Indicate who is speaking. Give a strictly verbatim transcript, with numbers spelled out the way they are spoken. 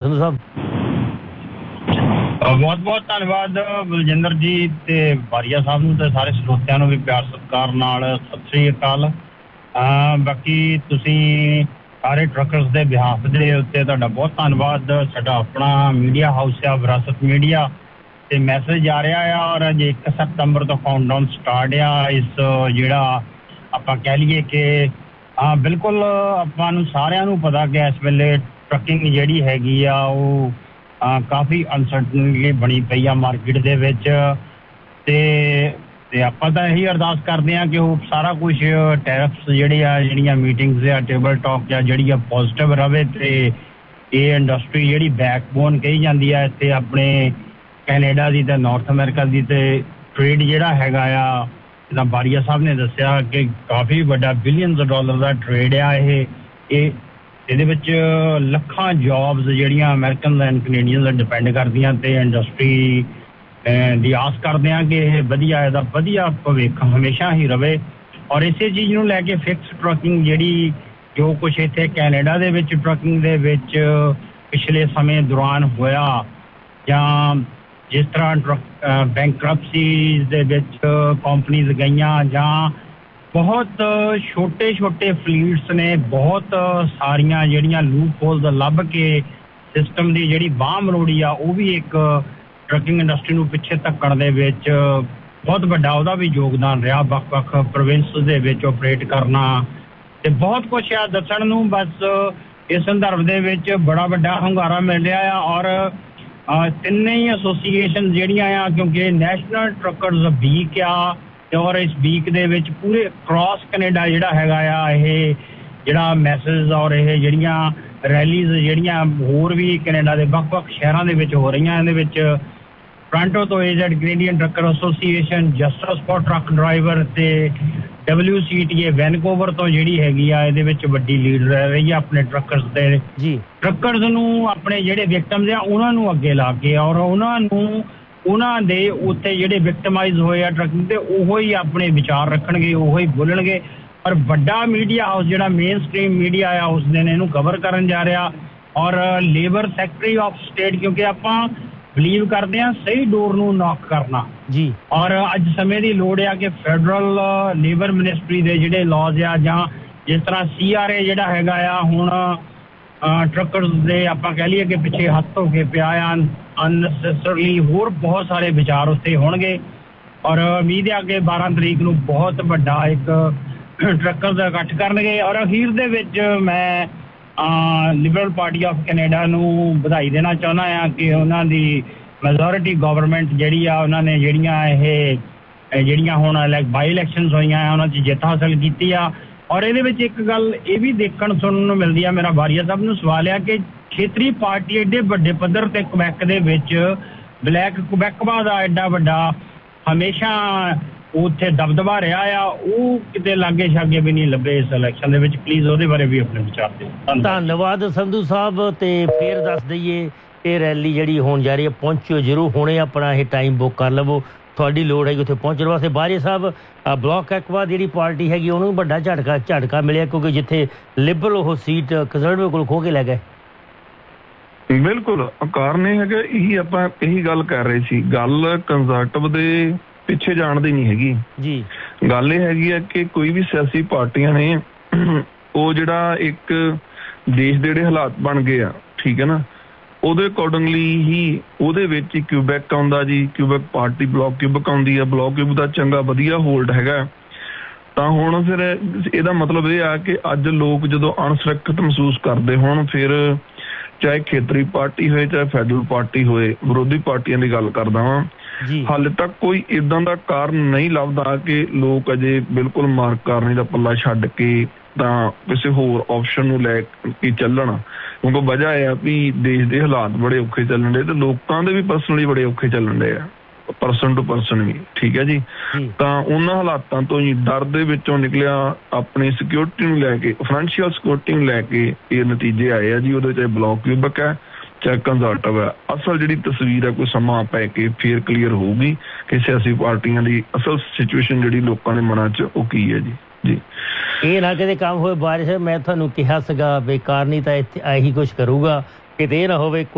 Speaker 1: ਸੰਧੂ ਸਾਹਿਬ।
Speaker 2: ਬਹੁਤ ਬਹੁਤ ਧੰਨਵਾਦ ਬਲਜਿੰਦਰ ਜੀ ਤੇ ਬਾਰੀਆ ਸਾਹਿਬ ਨੂੰ ਤੇ ਸਾਰੇ ਸਰੋਤਿਆਂ ਨੂੰ ਵੀ ਪਿਆਰ ਸਤਿਕਾਰ ਨਾਲ ਸਤਿ ਸ੍ਰੀ ਅਕਾਲ। ਬਾਕੀ ਤੁਸੀਂ ਸਾਰੇ ਟਰੱਕਰਸ ਦੇ ਬਿਹਾਫ ਦੇ ਉੱਤੇ ਤੁਹਾਡਾ ਬਹੁਤ ਧੰਨਵਾਦ। ਸਾਡਾ ਆਪਣਾ ਮੀਡੀਆ ਹਾਊਸ ਆ ਵਿਰਾਸਤ ਮੀਡੀਆ ਤੇ ਮੈਸੇਜ ਆ ਰਿਹਾ ਆ ਔਰ ਅੱਜ ਇੱਕ ਸਤੰਬਰ ਤੋਂ ਕਾਊਂਟਡਾਊਨ ਸਟਾਰਟ ਆ। ਇਸ ਜਿਹੜਾ ਆਪਾਂ ਕਹਿ ਲਈਏ ਕਿ ਹਾਂ ਬਿਲਕੁਲ ਆਪਾਂ ਨੂੰ ਸਾਰਿਆਂ ਨੂੰ ਪਤਾ ਕਿ ਇਸ ਵੇਲੇ ਟਰੱਕਿੰਗ ਜਿਹੜੀ ਹੈਗੀ ਆ ਉਹ ਕਾਫੀ ਅਨਸਰਟਨਟੀ ਬਣੀ ਪਈ ਆ ਮਾਰਕੀਟ ਦੇ ਵਿੱਚ ਤੇ ਤੇ ਆਪਾਂ ਤਾਂ ਇਹੀ ਅਰਦਾਸ ਕਰਦੇ ਹਾਂ ਕਿ ਉਹ ਸਾਰਾ ਕੁਝ ਟੈਰਿਫਸ ਜਿਹੜੇ ਆ ਜਿਹੜੀਆਂ ਮੀਟਿੰਗਸ ਆ ਟੇਬਲ ਟਾਕ ਆ ਜਿਹੜੀ ਆ ਪੋਜ਼ਿਟਿਵ ਰਵੇ ਤੇ ਇਹ ਇੰਡਸਟਰੀ ਜਿਹੜੀ ਬੈਕਬੋਨ ਕਹੀ ਜਾਂਦੀ ਆ ਇੱਥੇ ਆਪਣੇ ਕੈਨੇਡਾ ਦੀ ਤੇ ਨਾਰਥ ਅਮਰੀਕਾ ਦੀ ਤੇ ਟ੍ਰੇਡ ਜਿਹੜਾ ਹੈਗਾ ਆ ਜਿੱਦਾਂ ਬਾਰੀਆ ਸਾਹਿਬ ਨੇ ਦੱਸਿਆ ਕਿ ਕਾਫੀ ਵੱਡਾ ਬਿਲੀਅਨਸ ਡਾਲਰ ਦਾ ਟ੍ਰੇਡ ਆ ਇਹ ਇਹ ਇਹਦੇ ਵਿੱਚ ਲੱਖਾਂ ਜੌਬਸ ਜਿਹੜੀਆਂ ਅਮਰੀਕਨ ਐਂਡ ਕੈਨੇਡੀਅਨ ਡਿਪੈਂਡ ਕਰਦੀਆਂ ਤੇ ਇੰਡਸਟਰੀ ਦੀ ਆਸ ਕਰਦੇ ਹਾਂ ਕਿ ਇਹ ਵਧੀਆ ਇਹਦਾ ਵਧੀਆ ਭਵਿੱਖ ਹਮੇਸ਼ਾ ਹੀ ਰਵੇ ਔਰ ਇਸੇ ਚੀਜ਼ ਨੂੰ ਲੈ ਕੇ ਫਿਕਸ ਟਰੱਕਿੰਗ ਜਿਹੜੀ ਜੋ ਕੁਛ ਇੱਥੇ ਕੈਨੇਡਾ ਦੇ ਵਿੱਚ ਟਰੱਕਿੰਗ ਦੇ ਵਿੱਚ ਪਿਛਲੇ ਸਮੇਂ ਦੌਰਾਨ ਹੋਇਆ ਜਾਂ ਜਿਸ ਤਰ੍ਹਾਂ ਟਰੱਕ ਬੈਂਕਰਪਸੀਜ਼ ਦੇ ਵਿੱਚ ਕੰਪਨੀਜ਼ ਗਈਆਂ ਜਾਂ ਬਹੁਤ ਛੋਟੇ ਛੋਟੇ ਫਲੀਟਸ ਨੇ ਬਹੁਤ ਸਾਰੀਆਂ ਜਿਹੜੀਆਂ ਲੂਪ ਹੋਲਸ ਲੱਭ ਕੇ ਸਿਸਟਮ ਦੀ ਜਿਹੜੀ ਬਾਹ ਮਰੋੜੀ ਆ ਉਹ ਵੀ ਇੱਕ ਟਰੱਕਿੰਗ ਇੰਡਸਟਰੀ ਨੂੰ ਪਿੱਛੇ ਧੱਕਣ ਦੇ ਵਿੱਚ ਬਹੁਤ ਵੱਡਾ ਉਹਦਾ ਵੀ ਯੋਗਦਾਨ ਰਿਹਾ। ਵੱਖ ਵੱਖ ਪ੍ਰੋਵਿੰਸ ਦੇ ਵਿੱਚ ਆਪਰੇਟ ਕਰਨਾ ਤੇ ਬਹੁਤ ਕੁਛ ਆ ਦੱਸਣ ਨੂੰ। ਬਸ ਇਸ ਸੰਦਰਭ ਦੇ ਵਿੱਚ ਬੜਾ ਵੱਡਾ ਹੁੰਗਾਰਾ ਮਿਲ ਰਿਹਾ ਆ ਔਰ ਤਿੰਨੇ ਹੀ ਐਸੋਸੀਏਸ਼ਨ ਜਿਹੜੀਆਂ ਆ ਕਿਉਂਕਿ ਨੈਸ਼ਨਲ ਟਰੱਕਰਸ ਵੀਕ ਆ ਤੇ ਔਰ ਇਸ ਵੀਕ ਦੇ ਵਿੱਚ ਪੂਰੇ ਕ੍ਰਾਸ ਕੈਨੇਡਾ ਜਿਹੜਾ ਹੈਗਾ ਆ ਇਹ ਜਿਹੜਾ ਮੈਸੇਜ ਔਰ ਇਹ ਜਿਹੜੀਆਂ ਰੈਲੀਜ਼ ਜਿਹੜੀਆਂ ਹੋਰ ਵੀ ਕੈਨੇਡਾ ਦੇ ਵੱਖ ਵੱਖ ਸ਼ਹਿਰਾਂ ਦੇ ਵਿੱਚ ਹੋ ਰਹੀਆਂ ਇਹਦੇ ਵਿੱਚ ਟੋਰਾਂਟੋ ਤੋਂ aged Canadian trucker association justice for truck driver ਤੇ ਡਬਲਿਊ ਸੀ ਟੀ ਏ ਵੈਨਕੂਵਰ ਤੋਂ ਜਿਹੜੀ ਹੈਗੀ ਆ ਇਹਦੇ ਵਿੱਚ ਵੱਡੀ ਲੀਡ ਰਹਿ ਰਹੀ ਆ ਆਪਣੇ ਟਰੱਕਰਸ ਦੇ ਜੀ ਟਰੱਕਰਸ ਨੂੰ ਆਪਣੇ ਜਿਹੜੇ ਵਿਕਟਮਸ ਆ ਉਹਨਾਂ ਨੂੰ ਅੱਗੇ ਲਾ ਕੇ ਔਰ ਉਹਨਾਂ ਨੂੰ ਉਹਨਾਂ ਦੇ ਉੱਤੇ ਜਿਹੜੇ ਵਿਕਟਮਾਈਜ਼ ਹੋਏ ਆ ਟਰੱਕਿੰਗ ਤੇ ਉਹੋ ਹੀ ਆਪਣੇ ਵਿਚਾਰ ਰੱਖਣਗੇ ਉਹੋ ਹੀ ਬੋਲਣਗੇ। ਪਰ ਵੱਡਾ ਮੀਡੀਆ ਹਾਊਸ ਜਿਹੜਾ ਮੇਨ ਸਟ੍ਰੀਮ ਮੀਡੀਆ ਆ ਉਸ ਦਿਨ ਇਹਨੂੰ ਕਵਰ ਕਰਨ ਜਾ ਰਿਹਾ ਔਰ ਲੇਬਰ ਸੈਕਟਰੀ ਆਫ ਸਟੇਟ ਕਿਉਂਕਿ ਆਪਾਂ ਬਿਲੀਵ ਕਰਦੇ ਹਾਂ ਸਹੀ ਡੋਰ ਨੂੰ ਨੌਕ ਕਰਨਾ ਜੀ ਔਰ ਅੱਜ ਸਮੇਂ ਦੀ ਲੋੜ ਆ ਕਿ ਫੈਡਰਲ ਲੇਬਰ ਮਿਨਿਸਟਰੀ ਦੇ ਜਿਹੜੇ ਲਾਜ਼ ਆ ਜਾਂ ਜਿਸ ਤਰ੍ਹਾਂ ਸੀ ਆਰ ਏ ਜਿਹੜਾ ਹੈਗਾ ਆ ਹੁਣ ਟਰੱਕਰਸ ਦੇ ਆਪਾਂ ਕਹਿ ਲਈਏ ਕਿ ਪਿੱਛੇ ਹੱਥ ਹੋ ਕੇ ਪਿਆ ਆ ਅਨਨੈਸੈਸਰਲੀ ਹੋਰ ਬਹੁਤ ਸਾਰੇ ਵਿਚਾਰ ਉੱਤੇ ਹੋਣਗੇ ਔਰ ਉਮੀਦ ਆ ਕਿ ਬਾਰਾਂ ਤਰੀਕ ਨੂੰ ਬਹੁਤ ਵੱਡਾ ਇੱਕ ਟਰੱਕਰ ਦਾ ਇਕੱਠ ਕਰਨਗੇ ਔਰ ਅਖੀਰ ਦੇ ਵਿੱਚ ਮੈਂ ਲਿਬਰਲ ਪਾਰਟੀ ਆਫ ਕੈਨੇਡਾ ਨੂੰ ਵਧਾਈ ਦੇਣਾ ਚਾਹੁੰਦਾ ਹਾਂ ਕਿ ਉਹਨਾਂ ਦੀ ਮੈਜੋਰਿਟੀ ਗਵਰਨਮੈਂਟ ਜਿਹੜੀ ਆ ਉਹਨਾਂ ਨੇ ਜਿਹੜੀਆਂ ਇਹ ਜਿਹੜੀਆਂ ਹੁਣ ਬਾਈ ਇਲੈਕਸ਼ਨਸ ਹੋਈਆਂ ਆ ਉਹਨਾਂ 'ਚ ਜਿੱਤ ਹਾਸਲ ਕੀਤੀ ਆ ਔਰ ਇਹਦੇ ਵਿੱਚ ਇੱਕ ਗੱਲ ਇਹ ਵੀ ਦੇਖਣ ਸੁਣਨ ਨੂੰ ਮਿਲਦੀ ਆ। ਮੇਰਾ ਬਾਰੀਆ ਸਾਹਿਬ ਨੂੰ ਸਵਾਲ ਆ ਕਿ ਖੇਤਰੀ ਪਾਰਟੀ ਐਡੇ ਵੱਡੇ ਪੱਧਰ ਤੇ ਕੁਬੈਕ ਦੇ ਵਿੱਚ ਬਲੈਕ ਕੁਬੈਕਵਾ ਦਾ ਐਡਾ ਵੱਡਾ ਹਮੇਸ਼ਾ ਉੱਥੇ ਦਬਦਬਾ ਰਿਹਾ ਆ ਉਹ ਕਿਤੇ ਲਾਗੇ ਛਾਗੇ ਵੀ ਨਹੀਂ ਲੱਭੇ ਇਸ ਇਲੈਕਸ਼ਨ ਦੇ ਵਿੱਚ। ਪਲੀਜ਼ ਉਹਦੇ ਬਾਰੇ ਵੀ ਆਪਣੇ ਵਿਚਾਰ ਦਿਓ।
Speaker 1: ਧੰਨਵਾਦ ਸੰਧੂ ਸਾਹਿਬ ਤੇ ਫੇਰ ਦੱਸ ਦਈਏ ਇਹ ਰੈਲੀ ਜਿਹੜੀ ਹੋਣ ਜਾ ਰਹੀ ਹੈ ਪਹੁੰਚਿਓ ਜ਼ਰੂਰ ਹੁਣੇ ਆਪਣਾ ਇਹ ਟਾਈਮ ਬੁੱਕ ਕਰ ਲਵੋ ਤੁਹਾਡੀ ਲੋੜ ਹੈਗੀ ਉੱਥੇ ਪਹੁੰਚਣ ਵਾਸਤੇ। ਬਾਰੀਆ ਸਾਹਿਬ ਬਲਾਕ ਐਕਵਾ ਜਿਹੜੀ ਪਾਰਟੀ ਹੈਗੀ ਉਹਨੂੰ ਵੱਡਾ ਝਟਕਾ ਝਟਕਾ ਮਿਲਿਆ ਕਿਉਂਕਿ ਜਿੱਥੇ ਲਿਬਰਲ ਉਹ ਸੀਟ ਕੰਜ਼ਰਵੇਟਿਵ ਕੋਲ ਖੋ ਕੇ ਲੈ ਗਏ।
Speaker 3: ਬਿਲਕੁਲ ਕਾਰਨ ਇਹ ਹੈਗਾ ਇਹੀ ਆਪਾਂ ਇਹੀ ਗੱਲ ਕਰ ਰਹੇ ਸੀ ਗੱਲ ਕੰਜ਼ਰਵੇਟਿਵ ਦੇ ਪਿੱਛੇ ਜਾਣ ਦੀ ਨਹੀਂ ਹੈਗੀ ਜੀ। ਗੱਲ ਇਹ ਹੈਗੀ ਆ ਕਿ ਕੋਈ ਵੀ ਸਿਆਸੀ ਪਾਰਟੀਆਂ ਨੇ ਉਹ ਜਿਹੜਾ ਇੱਕ ਦੇਸ਼ ਦੇ ਜਿਹੜੇ ਹਾਲਾਤ ਬਣ ਗਏ ਆ ਠੀਕ ਹੈ ਨਾ ਉਹਦੇ ਅਕੋਰਡਿੰਗਲੀ ਹੀ ਉਹਦੇ ਵਿੱਚ ਹੀ ਕਿਊਬੈਕ ਆਉਂਦਾ ਜੀ ਕਿਊਬੈਕ ਪਾਰਟੀ ਬਲਾਕ ਕਿਊਬੈਕ ਆਉਂਦੀ ਆ ਬਲਾਕ ਕਿਊਬ ਦਾ ਚੰਗਾ ਵਧੀਆ ਹੋਲਡ ਹੈਗਾ ਤਾਂ ਹੁਣ ਫਿਰ ਇਹਦਾ ਮਤਲਬ ਇਹ ਆ ਕਿ ਅੱਜ ਲੋਕ ਜਦੋਂ ਅਣਸੁਰੱਖਿਅਤ ਮਹਿਸੂਸ ਕਰਦੇ ਹੋਣ ਫਿਰ ਚਾਹੇ ਖੇਤਰੀ ਪਾਰਟੀ ਹੋਏ ਚਾਹੇ ਫੈਡਰਲ ਪਾਰਟੀ ਹੋਏ ਵਿਰੋਧੀ ਪਾਰਟੀਆਂ ਦੀ ਗੱਲ ਕਰਦਾ ਵਾਂ ਹਾਲੇ ਤੱਕ ਕੋਈ ਏਦਾਂ ਦਾ ਕਾਰਨ ਨਹੀਂ ਲੱਭਦਾ ਕਿ ਲੋਕ ਅਜੇ ਬਿਲਕੁਲ ਮਾਰਕ ਕਾਰਨੀ ਦਾ ਪੱਲਾ ਛੱਡ ਕੇ ਤਾਂ ਕਿਸੇ ਹੋਰ ਆਪਸ਼ਨ ਨੂੰ ਲੈ ਕੇ ਚੱਲਣ ਕਿਉਂਕਿ ਵਜ੍ਹਾ ਇਹ ਆ ਵੀ ਦੇਸ਼ ਦੇ ਹਾਲਾਤ ਬੜੇ ਔਖੇ ਚੱਲਣ ਡੇ ਤੇ ਲੋਕਾਂ ਦੇ ਵੀ ਪਰਸਨਲੀ ਬੜੇ ਔਖੇ ਚੱਲਣ ਡੇ ਆ ਪਰਸਨ ਟੂ ਪਰਸਨ ਵੀ ਠੀਕ ਹੈ ਜੀ। ਤਾਂ ਉਹਨਾਂ ਹਾਲਾਤਾਂ ਤੋਂ ਹੀ ਡਰ ਦੇ ਵਿੱਚੋਂ ਨਿਕਲਿਆ ਆਪਣੀ ਸਿਕਿਉਰਿਟੀ ਨੂੰ ਲੈ ਕੇ ਫਾਈਨੈਂਸ਼ੀਅਲ ਸਿਕਿਉਰਿਟੀ ਨੂੰ ਲੈ ਕੇ ਇਹ ਨਤੀਜੇ ਆਏ ਆ ਜੀ। ਉਹਦੇ ਚਾਹੇ ਬਲਾਕ ਕਿਊਬੈਕ ਹੈ ਚਾਹੇ ਕੰਜ਼ਰਵੇਟਿਵ ਹੈ ਅਸਲ ਜਿਹੜੀ ਤਸਵੀਰ ਹੈ ਕੋਈ ਸਮਾਂ ਪੈ ਕੇ ਫੇਰ ਕਲੀਅਰ ਹੋਊਗੀ ਕਿ ਸਿਆਸੀ ਪਾਰਟੀਆਂ ਦੀ ਅਸਲ ਸਿਚੁਏਸ਼ਨ ਜਿਹੜੀ ਲੋਕਾਂ ਦੇ ਮਨਾਂ 'ਚ ਉਹ ਕੀ ਹੈ ਜੀ। ਜੀ
Speaker 1: ਇਹ ਨਾ ਕਿਤੇ ਕੰਮ ਹੋਏ ਬਾਰਿਸ਼ ਮੈਂ ਤੁਹਾਨੂੰ ਕਿਹਾ ਸੀਗਾ ਬੇਕਾਰ ਨਹੀਂ ਤਾਂ ਇੱਥੇ ਇਹੀ ਕੁਛ ਕਰੂਗਾ ਕਿਤੇ ਇਹ ਨਾ ਹੋਵੇ